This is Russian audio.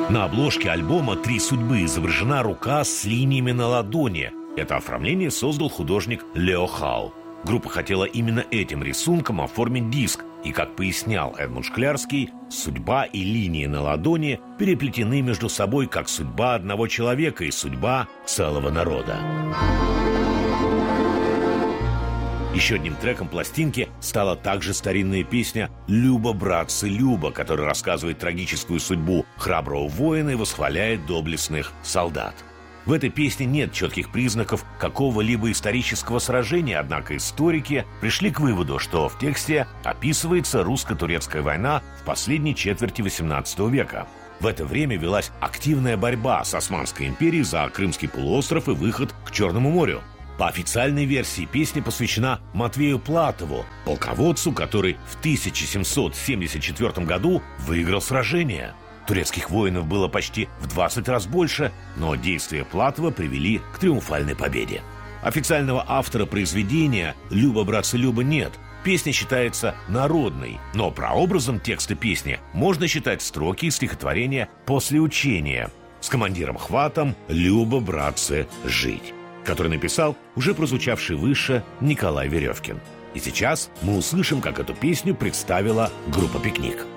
На обложке альбома «Три судьбы» изображена рука с линиями на ладони. Это оформление создал художник Лео Хау. Группа хотела именно этим рисунком оформить диск, и, как пояснял Эдмунд Шклярский, судьба и линии на ладони переплетены между собой, как судьба одного человека и судьба целого народа. Еще одним треком пластинки стала также старинная песня «Люба, братцы, Люба», которая рассказывает трагическую судьбу храброго воина и восхваляет доблестных солдат. В этой песне нет четких признаков какого-либо исторического сражения, однако историки пришли к выводу, что в тексте описывается русско-турецкая война в последней четверти XVIII века. В это время велась активная борьба с Османской империей за Крымский полуостров и выход к Черному морю. По официальной версии песня посвящена Матвею Платову, полководцу, который в 1774 году выиграл сражение. Турецких воинов было почти в 20 раз больше, но действия Платова привели к триумфальной победе. Официального автора произведения «Люба, братцы, Люба» нет. Песня считается народной, но прообразом текста песни можно считать строки из стихотворения «После учения» с командиром Хватом «Люба, братцы, жить», который написал уже прозвучавший выше Николай Веревкин. И сейчас мы услышим, как эту песню представила группа «Пикник».